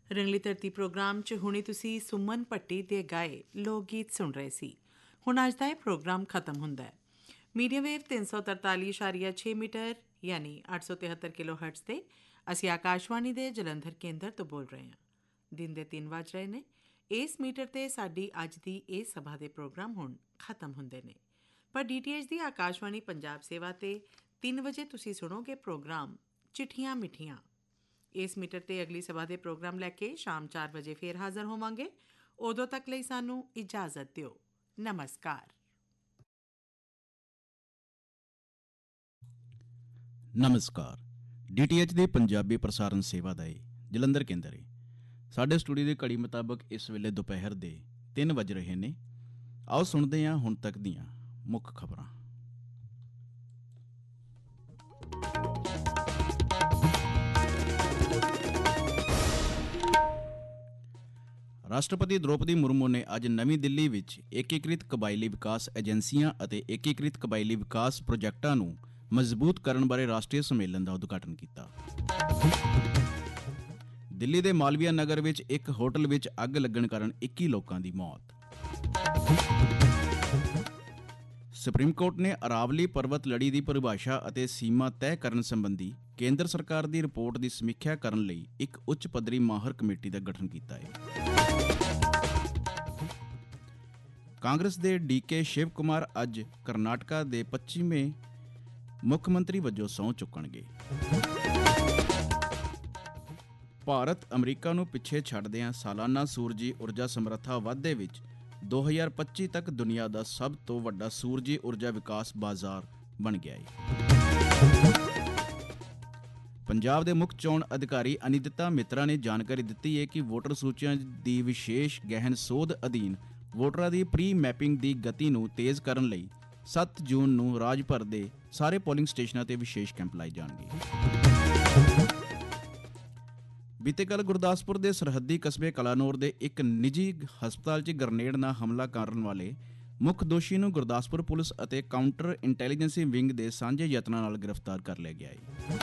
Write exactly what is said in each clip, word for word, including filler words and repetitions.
ਰੰਗਲੀ ਧਰਤੀ ਪ੍ਰੋਗਰਾਮ 'ਚ ਹੁਣੇ ਤੁਸੀਂ ਸੁਮਨ ਭੱਟੀ ਦੇ ਗਾਏ ਲੋਕ ਗੀਤ ਸੁਣ ਰਹੇ ਸੀ। ਹੁਣ ਅੱਜ ਦਾ ਇਹ ਪ੍ਰੋਗਰਾਮ ਖਤਮ ਹੁੰਦਾ ਹੈ। ਮੀਡੀਅਮ ਵੇਵ ਤਿੰਨ ਸੌ ਤਰਤਾਲੀ ਇਸ਼ਾਰੀਆ ਛੇ ਮੀਟਰ ਯਾਨੀ ਅੱਠ ਸੌ ਤਿਹੱਤਰ ਕਿਲੋ ਹਰਟਸ 'ਤੇ ਅਸੀਂ ਆਕਾਸ਼ਵਾਣੀ ਦੇ ਜਲੰਧਰ ਕੇਂਦਰ ਤੋਂ ਬੋਲ ਰਹੇ ਹਾਂ। ਦਿਨ ਦੇ ਤਿੰਨ ਵੱਜ ਰਹੇ ਨੇ। ਇਸ ਮੀਟਰ 'ਤੇ ਸਾਡੀ ਅੱਜ ਦੀ ਇਹ ਸਭਾ ਦੇ ਪ੍ਰੋਗਰਾਮ ਹੁਣ ਖਤਮ ਹੁੰਦੇ ਨੇ, ਪਰ ਡੀ ਟੀ ਐਚ ਦੀ ਆਕਾਸ਼ਵਾਣੀ ਪੰਜਾਬ ਸੇਵਾ 'ਤੇ ਤਿੰਨ ਵਜੇ ਤੁਸੀਂ ਸੁਣੋਗੇ ਪ੍ਰੋਗਰਾਮ ਚਿੱਠੀਆਂ ਮਿੱਠੀਆਂ। ਇਸ ਮੀਟਰ 'ਤੇ ਅਗਲੀ ਸਭਾ ਦੇ ਪ੍ਰੋਗਰਾਮ ਲੈ ਕੇ ਸ਼ਾਮ ਚਾਰ ਵਜੇ ਫੇਰ ਹਾਜ਼ਰ ਹੋਵਾਂਗੇ। ਉਦੋਂ ਤੱਕ ਲਈ ਸਾਨੂੰ ਇਜਾਜ਼ਤ ਦਿਓ। ਨਮਸਕਾਰ। ਨਮਸਕਾਰ। ਡੀ ਟੀ ਐਚ ਦੀ ਪੰਜਾਬੀ ਪ੍ਰਸਾਰਣ ਸੇਵਾ ਦਾ ਇਹ ਜਲੰਧਰ ਕੇਂਦਰ ਹੈ। ਸਾਡੇ ਸਟੂਡੀਓ ਦੀ ਘੜੀ ਮੁਤਾਬਕ ਇਸ ਵੇਲੇ ਦੁਪਹਿਰ ਦੇ ਤਿੰਨ ਵੱਜ ਰਹੇ ਨੇ। ਆਓ ਸੁਣਦੇ ਹਾਂ ਹੁਣ ਤੱਕ ਦੀਆਂ ਮੁੱਖ ਖਬਰਾਂ। ਰਾਸ਼ਟਰਪਤੀ ਦ੍ਰੌਪਦੀ ਮੁਰਮੂ ਨੇ ਅੱਜ ਨਵੀਂ ਦਿੱਲੀ ਵਿੱਚ ਏਕੀਕ੍ਰਿਤ ਕਬਾਇਲੀ ਵਿਕਾਸ ਏਜੰਸੀਆਂ ਅਤੇ ਏਕੀਕ੍ਰਿਤ ਕਬਾਇਲੀ ਵਿਕਾਸ ਪ੍ਰੋਜੈਕਟਾਂ ਨੂੰ ਮਜ਼ਬੂਤ ਕਰਨ ਬਾਰੇ ਰਾਸ਼ਟਰੀ ਸੰਮੇਲਨ ਦਾ ਉਦਘਾਟਨ ਕੀਤਾ। ਦਿੱਲੀ ਦੇ ਮਾਲਵੀਆ ਨਗਰ ਵਿੱਚ ਇੱਕ ਹੋਟਲ ਵਿੱਚ ਅੱਗ ਲੱਗਣ ਕਾਰਨ ਇੱਕੀ ਲੋਕਾਂ ਦੀ ਮੌਤ। ਸੁਪਰੀਮ ਕੋਰਟ ਨੇ ਅਰਾਵਲੀ ਪਰਬਤ ਲੜੀ ਦੀ ਪਰਿਭਾਸ਼ਾ ਅਤੇ ਸੀਮਾ ਤੈਅ ਕਰਨ ਸੰਬੰਧੀ ਕੇਂਦਰ ਸਰਕਾਰ ਦੀ ਰਿਪੋਰਟ ਦੀ ਸਮੀਖਿਆ ਕਰਨ ਲਈ ਇੱਕ ਉੱਚ ਪੱਧਰੀ ਮਾਹਰ ਕਮੇਟੀ ਦਾ ਗਠਨ ਕੀਤਾ ਹੈ। ਕਾਂਗਰਸ ਦੇ ਡੀ ਕੇ ਸ਼ਿਵ ਕੁਮਾਰ ਅੱਜ ਕਰਨਾਟਕਾ ਦੇ ਪੱਚੀਵੇਂ ਮੁੱਖ ਮੰਤਰੀ ਵਜੋਂ ਸਹੁੰ ਚੁੱਕਣਗੇ। ਭਾਰਤ ਅਮਰੀਕਾ ਨੂੰ ਪਿੱਛੇ ਛੱਡਦਿਆਂ ਸਾਲਾਨਾ ਸੂਰਜੀ ਊਰਜਾ ਸਮਰੱਥਾ ਵਾਧੇ ਵਿੱਚ ਦੋ ਹਜ਼ਾਰ ਪੱਚੀ ਤੱਕ ਦੁਨੀਆ ਦਾ ਸਭ ਤੋਂ ਵੱਡਾ ਸੂਰਜੀ ਊਰਜਾ ਵਿਕਾਸ ਬਾਜ਼ਾਰ ਬਣ ਗਿਆ ਹੈ। ਪੰਜਾਬ ਦੇ ਮੁੱਖ ਚੋਣ ਅਧਿਕਾਰੀ ਅਨਿੰਦਿਤਾ ਮਿੱਤਰਾ ਨੇ ਜਾਣਕਾਰੀ ਦਿੱਤੀ ਹੈ ਕਿ ਵੋਟਰ ਸੂਚੀਆਂ ਦੀ ਵਿਸ਼ੇਸ਼ ਗਹਿਨ ਸੋਧ ਅਧੀਨ ਵੋਟਰਾਂ ਦੀ ਪ੍ਰੀ ਮੈਪਿੰਗ ਦੀ ਗਤੀ ਨੂੰ ਤੇਜ਼ ਕਰਨ ਲਈ ਸੱਤ ਜੂਨ ਨੂੰ ਰਾਜ ਭਰ ਦੇ ਸਾਰੇ ਪੋਲਿੰਗ ਸਟੇਸ਼ਨਾਂ ਤੇ ਵਿਸ਼ੇਸ਼ ਕੈਂਪ ਲਾਏ ਜਾਣਗੇ। ਬੀਤੇ ਕੱਲ੍ਹ ਗੁਰਦਾਸਪੁਰ ਦੇ ਸਰਹੱਦੀ ਕਸਬੇ ਕਲਾਨੌਰ ਦੇ ਇੱਕ ਨਿੱਜੀ ਹਸਪਤਾਲ 'ਚ ਗ੍ਰਨੇਡ ਨਾਲ ਹਮਲਾ ਕਰਨ ਵਾਲੇ ਮੁੱਖ ਦੋਸ਼ੀ ਨੂੰ ਗੁਰਦਾਸਪੁਰ ਪੁਲਿਸ ਅਤੇ ਕਾਊਂਟਰ ਇੰਟੈਲੀਜੈਂਸੀ ਵਿੰਗ ਦੇ ਸਾਂਝੇ ਯਤਨਾਂ ਨਾਲ ਗ੍ਰਿਫਤਾਰ ਕਰ ਲਿਆ ਗਿਆ ਹੈ।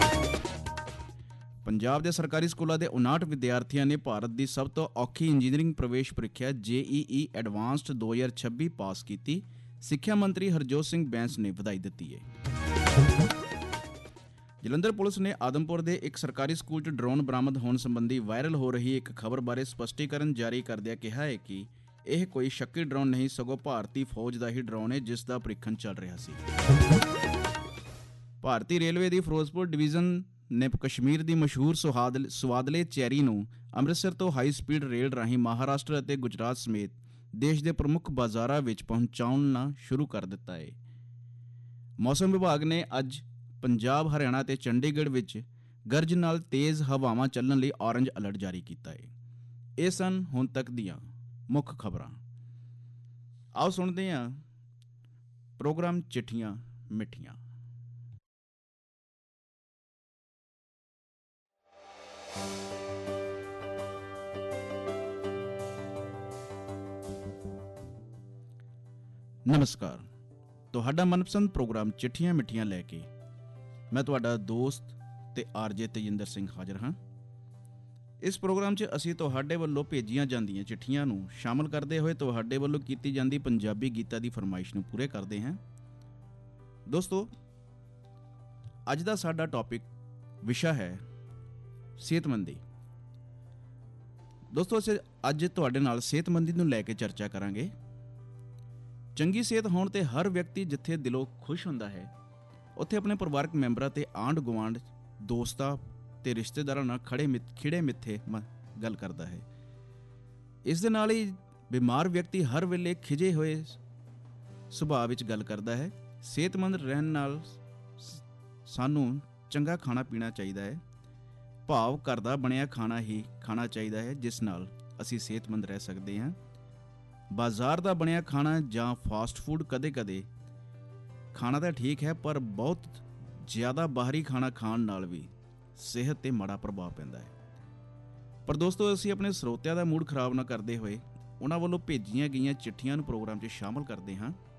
ਪੰਜਾਬ ਦੇ ਸਰਕਾਰੀ ਸਕੂਲਾਂ ਦੇ ਉਨਾਹਠ ਵਿਦਿਆਰਥੀਆਂ ਨੇ ਭਾਰਤ ਦੀ ਸਭ ਤੋਂ ਔਖੀ ਇੰਜੀਨੀਅਰਿੰਗ ਪ੍ਰਵੇਸ਼ ਪ੍ਰੀਖਿਆ ਜੇ ਈ ਈ ਐਡਵਾਂਸਡ ਦੋ ਹਜ਼ਾਰ ਛੱਬੀ ਪਾਸ ਕੀਤੀ। ਸਿੱਖਿਆ ਮੰਤਰੀ ਹਰਜੋਤ ਸਿੰਘ ਬੈਂਸ ਨੇ ਵਧਾਈ ਦਿੱਤੀ ਹੈ। ਜਲੰਧਰ ਪੁਲਿਸ ਨੇ ਆਦਮਪੁਰ ਦੇ ਇੱਕ ਸਰਕਾਰੀ ਸਕੂਲ 'ਚ ਡਰੋਨ ਬਰਾਮਦ ਹੋਣ ਸੰਬੰਧੀ ਵਾਇਰਲ ਹੋ ਰਹੀ ਇੱਕ ਖਬਰ ਬਾਰੇ ਸਪਸ਼ਟੀਕਰਨ ਜਾਰੀ ਕਰਦਿਆਂ ਕਿਹਾ ਹੈ ਕਿ ਇਹ ਕੋਈ ਸ਼ੱਕੀ ਡਰੋਨ ਨਹੀਂ, ਸਗੋਂ ਭਾਰਤੀ ਫੌਜ ਦਾ ਹੀ ਡਰੋਨ ਹੈ ਜਿਸ ਦਾ ਪ੍ਰੀਖਣ ਚੱਲ ਰਿਹਾ ਸੀ। ਭਾਰਤੀ ਰੇਲਵੇ ਦੀ ਫਿਰੋਜ਼ਪੁਰ ਡਿਵੀਜ਼ਨ ਨੇ ਕਸ਼ਮੀਰ ਦੀ ਮਸ਼ਹੂਰ ਸੁਹਾਦ ਸੁਆਦਲੇ ਚੈਰੀ ਨੂੰ ਅੰਮ੍ਰਿਤਸਰ ਤੋਂ ਹਾਈ ਸਪੀਡ ਰੇਲ ਰਾਹੀਂ ਮਹਾਰਾਸ਼ਟਰ ਅਤੇ ਗੁਜਰਾਤ ਸਮੇਤ ਦੇਸ਼ ਦੇ ਪ੍ਰਮੁੱਖ ਬਾਜ਼ਾਰਾਂ ਵਿੱਚ ਪਹੁੰਚਾਉਣਾ ਸ਼ੁਰੂ ਕਰ ਦਿੱਤਾ ਹੈ। ਮੌਸਮ ਵਿਭਾਗ ਨੇ ਅੱਜ ਪੰਜਾਬ, ਹਰਿਆਣਾ ਅਤੇ ਚੰਡੀਗੜ੍ਹ ਵਿੱਚ ਗਰਜ ਨਾਲ ਤੇਜ਼ ਹਵਾਵਾਂ ਚੱਲਣ ਲਈ ਔਰੇਂਜ ਅਲਰਟ ਜਾਰੀ ਕੀਤਾ ਹੈ। ਇਹ ਸਨ ਹੁਣ ਤੱਕ ਦੀਆਂ ਮੁੱਖ ਖਬਰਾਂ। ਆਓ ਸੁਣਦੇ ਹਾਂ ਪ੍ਰੋਗਰਾਮ ਚਿੱਠੀਆਂ ਮਿੱਠੀਆਂ। ਨਮਸਕਾਰ। ਤੁਹਾਡਾ ਮਨਪਸੰਦ ਪ੍ਰੋਗਰਾਮ ਚਿੱਠੀਆਂ ਮਿੱਠੀਆਂ ਲੈ ਕੇ ਮੈਂ ਤੁਹਾਡਾ ਦੋਸਤ ਤੇ ਆਰ ਜੇ ਤੇਜਿੰਦਰ ਸਿੰਘ ਹਾਜ਼ਰ ਹਾਂ। ਇਸ ਪ੍ਰੋਗਰਾਮ 'ਚ ਅਸੀਂ ਤੁਹਾਡੇ ਵੱਲੋਂ ਭੇਜੀਆਂ ਜਾਂਦੀਆਂ ਚਿੱਠੀਆਂ ਨੂੰ ਸ਼ਾਮਲ ਕਰਦੇ ਹੋਏ ਤੁਹਾਡੇ ਵੱਲੋਂ ਕੀਤੀ ਜਾਂਦੀ ਪੰਜਾਬੀ ਗੀਤਾਂ ਦੀ ਫਰਮਾਇਸ਼ ਨੂੰ ਪੂਰੇ ਕਰਦੇ ਹਾਂ। ਦੋਸਤੋ, ਅੱਜ ਦਾ ਸਾਡਾ ਟੌਪਿਕ ਵਿਸ਼ਾ ਹੈ ਸਿਹਤਮੰਦੀ। ਦੋਸਤੋ, ਅਸੀਂ ਅੱਜ ਤੁਹਾਡੇ ਨਾਲ ਸਿਹਤਮੰਦੀ ਨੂੰ ਲੈ ਕੇ ਚਰਚਾ ਕਰਾਂਗੇ। ਚੰਗੀ ਸਿਹਤ ਹੋਣ 'ਤੇ ਹਰ ਵਿਅਕਤੀ ਜਿੱਥੇ ਦਿਲੋਂ ਖੁਸ਼ ਹੁੰਦਾ ਹੈ, ਉੱਥੇ ਆਪਣੇ ਪਰਿਵਾਰਕ ਮੈਂਬਰਾਂ ਅਤੇ ਆਂਢ ਗੁਆਂਢ, ਦੋਸਤਾਂ ਅਤੇ ਰਿਸ਼ਤੇਦਾਰਾਂ ਨਾਲ ਖੜੇ ਮਿ ਖਿੜੇ ਮਿੱਥੇ ਮ ਗੱਲ ਕਰਦਾ ਹੈ। ਇਸ ਦੇ ਨਾਲ ਹੀ ਬਿਮਾਰ ਵਿਅਕਤੀ ਹਰ ਵੇਲੇ ਖਿਜੇ ਹੋਏ ਸੁਭਾਅ ਵਿੱਚ ਗੱਲ ਕਰਦਾ ਹੈ। ਸਿਹਤਮੰਦ ਰਹਿਣ ਨਾਲ ਸਾਨੂੰ ਚੰਗਾ ਖਾਣਾ ਪੀਣਾ ਚਾਹੀਦਾ ਹੈ। ਭਾਵ ਘਰ ਦਾ ਬਣਿਆ ਖਾਣਾ ਹੀ ਖਾਣਾ ਚਾਹੀਦਾ ਹੈ, ਜਿਸ ਨਾਲ ਅਸੀਂ ਸਿਹਤਮੰਦ ਰਹਿ ਸਕਦੇ ਹਾਂ। ਬਾਜ਼ਾਰ ਦਾ ਬਣਿਆ ਖਾਣਾ ਜਾਂ ਫਾਸਟ ਫੂਡ ਕਦੇ ਕਦੇ ਖਾਣਾ ਤਾਂ ਠੀਕ ਹੈ, ਪਰ ਬਹੁਤ ਜ਼ਿਆਦਾ ਬਾਹਰੀ ਖਾਣਾ ਖਾਣ ਨਾਲ ਵੀ ਸਿਹਤ 'ਤੇ ਮਾੜਾ ਪ੍ਰਭਾਵ ਪੈਂਦਾ ਹੈ। ਪਰ ਦੋਸਤੋ, ਅਸੀਂ ਆਪਣੇ ਸਰੋਤਿਆਂ ਦਾ ਮੂਡ ਖਰਾਬ ਨਾ ਕਰਦੇ ਹੋਏ ਉਹਨਾਂ ਵੱਲੋਂ ਭੇਜੀਆਂ ਗਈਆਂ ਚਿੱਠੀਆਂ ਨੂੰ ਪ੍ਰੋਗਰਾਮ 'ਚ ਸ਼ਾਮਲ ਕਰਦੇ ਹਾਂ।